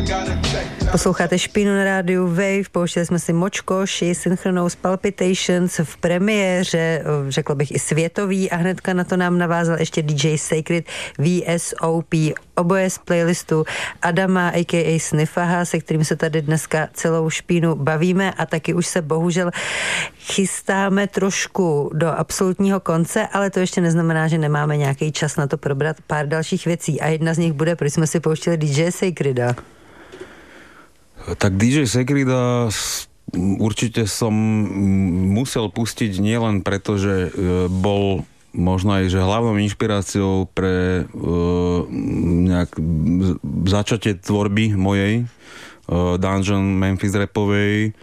Posloucháte Špínu na rádiu Wave, pouštěli jsme si Močkoši, Synchronous Palpitations v premiéře, řekl bych i světový, a hnedka na to nám navázal ještě DJ Sacred VSOP, oboje z playlistu Adama a.k.a. Sniffaha, se kterým se tady dneska celou špínu bavíme, a taky už se bohužel chystáme trošku do absolutního konce, ale to ještě neznamená, že nemáme nějaký čas na to probrat pár dalších věcí, a jedna z nich bude, proč jsme si pouštěli DJ Sacreda. Tak DJ Sacreda určite som musel pustiť nielen preto, že bol možno aj že hlavnou inšpiráciou pre nejak začatie tvorby mojej Dungeon Memphis rapovej.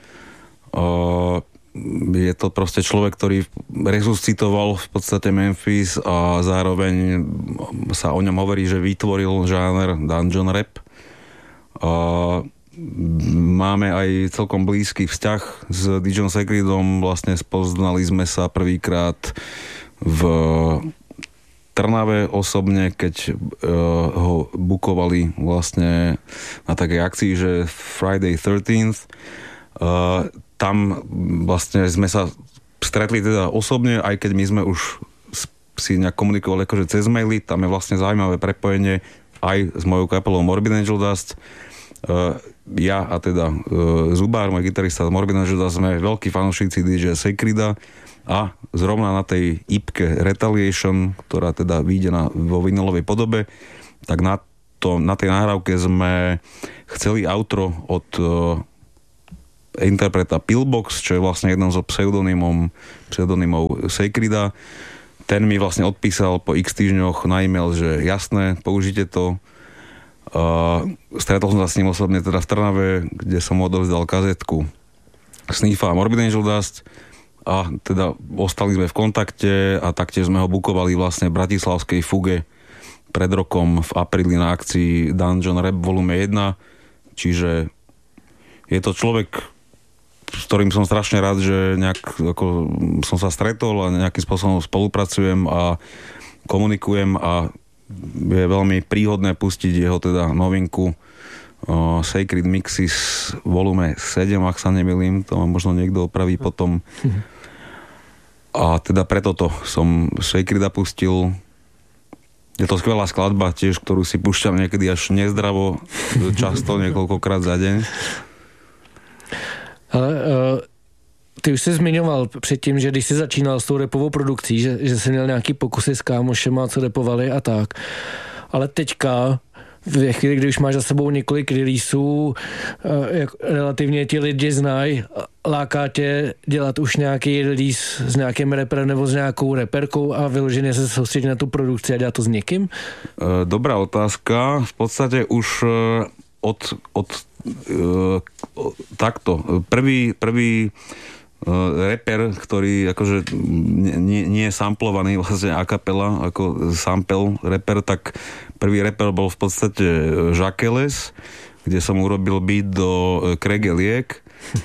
Je to proste človek, ktorý resuscitoval v podstate Memphis a zároveň sa o ňom hovorí, že vytvoril žáner Dungeon rap. Máme aj celkom blízky vzťah s DJom Sacredom, vlastne spoznali sme sa prvýkrát v Trnave osobne, keď ho bukovali vlastne na takej akcii, že Friday 13th. Tam vlastne sme sa stretli teda osobne, aj keď my sme už si nejak komunikovali akože cez maily. Tam je vlastne zaujímavé prepojenie aj s mojou kapelou Morbid Angel Dust. Ja a teda Zubár, môj gitarista z Morbid Angel Dust, sme veľkí fanúšici DJ Sacreda, a zrovna na tej ipke Retaliation, ktorá teda vyjde vo vinylovej podobe, tak na tej nahrávke sme chceli outro od interpreta Pillbox, čo je vlastne jeden zo pseudonymov Sacreda. Ten mi vlastne odpísal po x týždňoch na e-mail, že jasné, použite to. Stretol som sa s ním osobne teda v Trnave, kde som mu odovzdal kazetku Sniffa a Morbid Angel Dust, a teda ostali sme v kontakte a taktiež sme ho bukovali vlastne v bratislavskej Fuge pred rokom v apríli na akcii Dungeon Rap volume 1, čiže je to človek, s ktorým som strašne rád, že nejak ako som sa stretol a nejakým spôsobom spolupracujem a komunikujem, a je veľmi príhodné pustiť jeho teda novinku Sacred Mixes volume 7, ak sa nemýlim, to ma možno niekto opraví potom. A teda preto to som Sacreda pustil. Je to skvelá skladba tiež, ktorú si púšťam niekedy až nezdravo, často, niekoľkokrát za deň. Ale ty už jsi zmiňoval předtím, že když jsi začínal s tou rapovou produkcí, že jsi měl nějaký pokusy s kámošema, co rapovali a tak. Ale teďka, v chvíli, kdy už máš za sebou několik releaseů, jak relativně ti lidi znají, láká tě dělat už nějaký release s nějakým reperem nebo s nějakou reperkou a vyloženě se soustředit na tu produkci a dělat to s někým? Dobrá otázka. V podstate už od takto. Prvý reper, ktorý akože nie je samplovaný vlastne a cappella, ako sample reper, tak prvý reper bol v podstate Jacques, kde som urobil beat do Krege-Liek,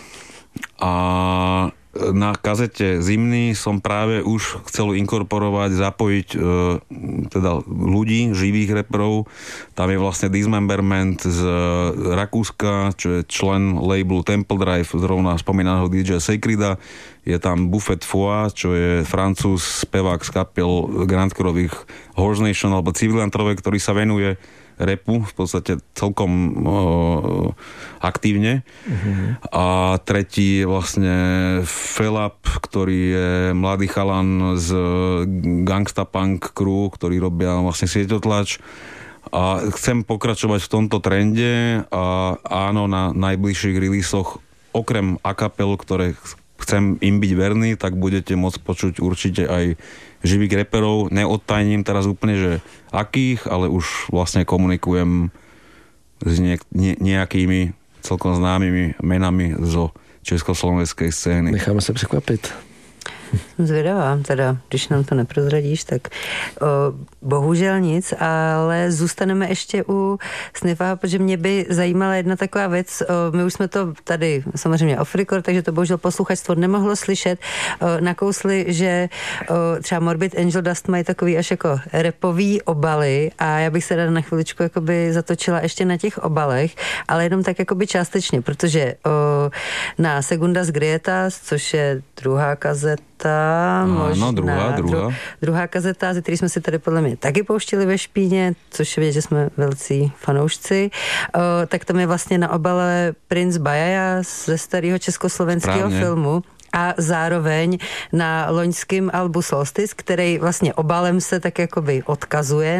a na kazete Zimný som práve už chcel inkorporovať, zapojiť teda ľudí, živých reperov. Tam je vlastne Dismemberment z Rakúska, čo je člen labelu Temple Drive, zrovna spomínaného DJ Sacreda. Je tam Buffet Foix, čo je Francúz, spevák z kapiel grindcoreových Horse Nation alebo Civilantrove, ktorý sa venuje rapu v podstate celkom aktívne. A tretí je vlastne Felap, ktorý je mladý chalan z Gangsta Punk crew, ktorí robia vlastne sieťotlač. A chcem pokračovať v tomto trende, a áno, na najbližších releasoch okrem akapel, ktoré chcem im byť verný, tak budete môcť počuť určite aj živých reperov. Neodtajním teraz úplne, že akých, ale už vlastne komunikujem s nejakými celkom známymi menami zo československej scény. Necháme sa překvapiť. Zvědavá, teda, když nám to neprozradíš, tak bohužel nic, ale zůstaneme ještě u Sniffa, protože mě by zajímala jedna taková věc. My už jsme to tady samozřejmě off record, takže to bohužel posluchačstvo nemohlo slyšet. Nakousli, že třeba Morbid Angel Dust mají takový až jako rapový obaly a já bych se ráda na chviličku jakoby zatočila ještě na těch obalech, ale jenom tak jakoby částečně, protože na Segundas Grietas, což je druhá kazeta, možná druhá kazeta, ze který jsme si tady podle mě taky pouštili ve špíně, což je vidět, že jsme velcí fanoušci, tak tam je vlastně na obale Prince Bajaja ze starého československého filmu. A zároveň na loňským albu Solstice, který vlastně obalem se tak jakoby odkazuje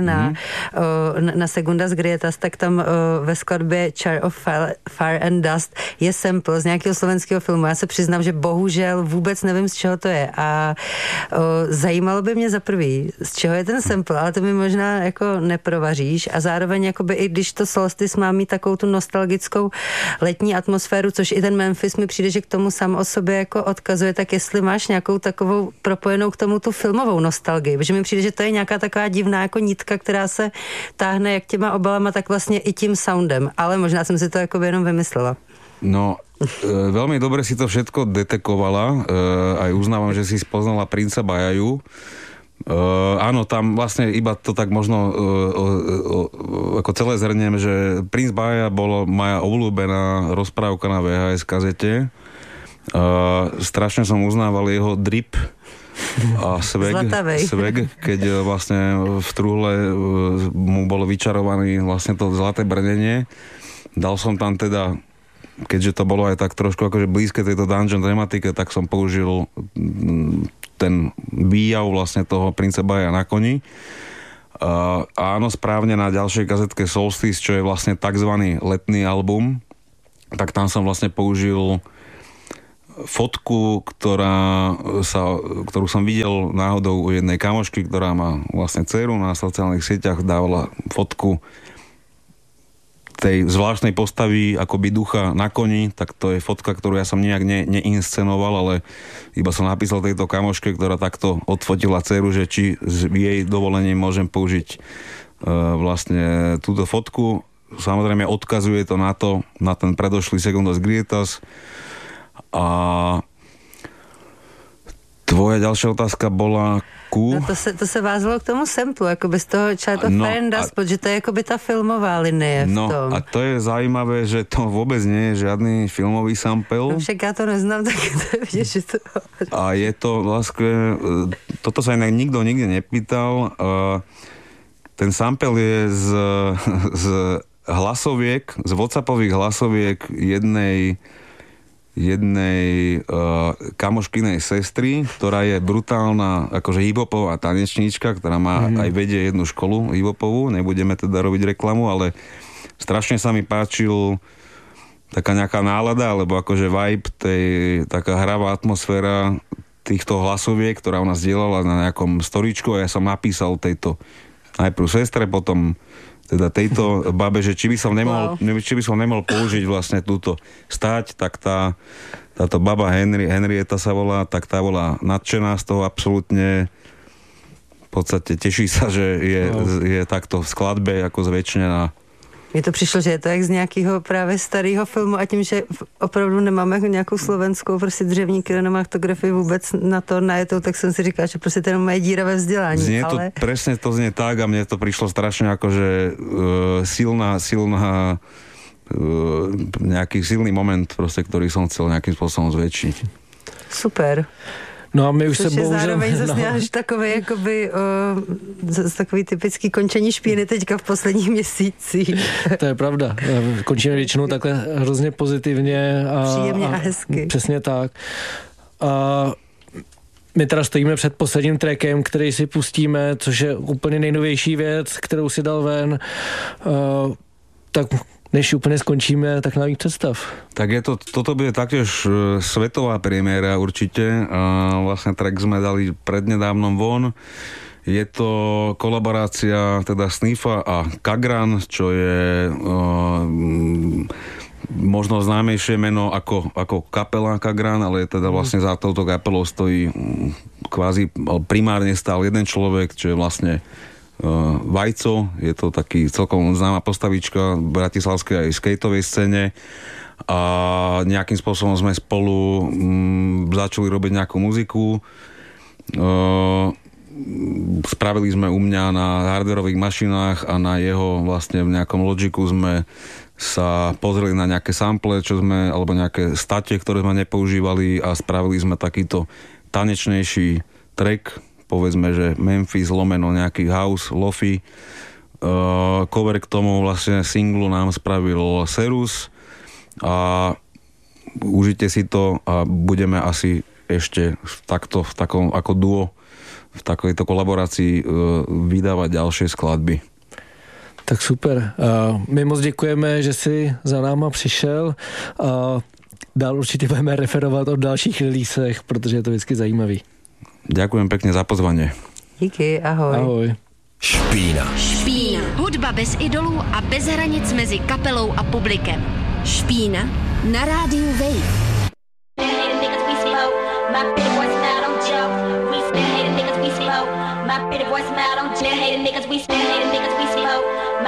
na Segundas Grietas, tak tam ve skladbě Char of Fire and Dust je sample z nějakého slovenského filmu. Já se přiznám, že bohužel vůbec nevím, z čeho to je. A zajímalo by mě za prvý, z čeho je ten sample, ale to mi možná jako neprovaříš. A zároveň jakoby i když to Solstice má mít takovou tu nostalgickou letní atmosféru, což i ten Memphis mi přijde, že k tomu sám o sobě jako odkazuje, tak jestli máš nějakou takovou propojenou k tomu tu filmovou nostalgii, protože mi přijde, že to je nějaká taková divná jako nitka, která se táhne jak těma obalama, tak vlastně i tím soundem, ale možná jsem si to jako jenom vymyslela. No, veľmi dobre si to všetko detekovala, aj uznávam, že si spoznala Princa Bajaju. Áno, tam vlastne iba to tak možno ako celé zhrniem, že Prince Bajaja bola moja obľúbená rozprávka na VHS kazete. Strašne som uznával jeho drip a swag, keď vlastne v truhle mu bolo vyčarovaný vlastne to zlaté brnenie. Dal som tam teda, keďže to bolo aj tak trošku akože blízke tejto dungeon tematike, tak som použil ten výjav vlastne toho Prince Bajaja na koni. Áno, správne, na ďalšej kazetke Solstice, čo je vlastne takzvaný letný album, tak tam som vlastne použil fotku, ktorú som videl náhodou u jednej kamošky, ktorá má vlastne dceru, na sociálnych sieťach dávala fotku tej zvláštnej postavy akoby ducha na koni, tak to je fotka, ktorú ja som nejak neinscenoval, ale iba som napísal tejto kamoške, ktorá takto odfotila dceru, že či s jej dovolením môžem použiť vlastne túto fotku. Samozrejme odkazuje to na ten predošlý Segundas Grietas. A tvoje ďalšia otázka bola ku... No to se vázalo k tomu samplu, akoby z toho Child of Fire and Dust, protože to je akoby tá filmová linie v tom. No a to je zaujímavé, že to vôbec nie je žiadny filmový sample. No však ja to neznám, tak to vieš, že to... A je to vlastne... Toto sa inak nikto nikde nepýtal. Ten sample je z hlasoviek, z WhatsAppových hlasoviek jednej kamoškinej sestry, ktorá je brutálna akože hip-hopová tanečníčka, ktorá má aj vedie jednu školu hip-hopovú, nebudeme teda robiť reklamu, ale strašne sa mi páčil taká nejaká nálada, alebo akože vibe, taká hravá atmosféra týchto hlasoviek, ktorá ona zdieľala na nejakom storíčku, a ja som napísal tejto najprv sestre, potom teda tejto babe, že či by som nemohol použiť vlastne túto stať, tak táto baba Henrieta sa volá, tak tá bola nadšená z toho absolútne, v podstate teší sa, že je takto v skladbe ako zväčšená. Mně to přišlo, že je to jak z nějakého právě starého filmu a tím, že opravdu nemáme nějakou slovenskou prostě dřevní kinematografii vůbec na to najetou, tak jsem si říkala, že prostě to mají díravé vzdělání. Znie to, ale... presne to znie tak a mne to prišlo strašne akože silná nejaký silný moment, prostě, ktorý som chcel nejakým spôsobom zväčšiť. Super. No a my už se bohužel... zároveň zase až takový, jakoby, takový typický končení špíny teďka v posledních měsících. To je pravda. Končíme většinou takhle hrozně pozitivně. Příjemně a hezky. Přesně tak. A my teda stojíme před posledním trackem, který si pustíme, což je úplně nejnovější věc, kterou si dal ven. Tak než úplne skončíme, tak nám ich predstav. Tak toto bude taktiež svetová premiéra určite. Vlastne track sme dali prednedávnom von. Je to kolaborácia teda Sniffa a Kagran, čo je možno známejšie meno ako kapela Kagran, ale teda vlastne za touto kapelou stojí kvázi primárne stál jeden človek, čo je vlastne Vajco. Je to taký celkom známa postavička v bratislavskej aj skateovej scéne a nejakým spôsobom sme spolu začali robiť nejakú muziku. Spravili sme u mňa na hardwareových mašinách a na jeho vlastne v nejakom Logiku sme sa pozreli na nejaké sample, alebo nejaké state, ktoré sme nepoužívali a spravili sme takýto tanečnejší track, povedzme, že Memphis lomeno nejaký house, lofi. Cover k tomu vlastne singlu nám spravil Serus a užite si to a budeme asi ešte takto v takom ako duo v takejto kolaborácii vydávať ďalšie skladby. Tak super. My moc děkujeme, že jsi za náma přišel a dál určitě budeme referovat o dalších releasech, protože je to vždycky zajímavý. Ďakujem pekne za pozvanie. Díky, ahoj. Ahoj. Špína. Hudba bez idolů a bez hranic mezi kapelou a publikem. Špína na rádiu Wave. My pretty voice smile, don't chill, hating niggas, we smoke.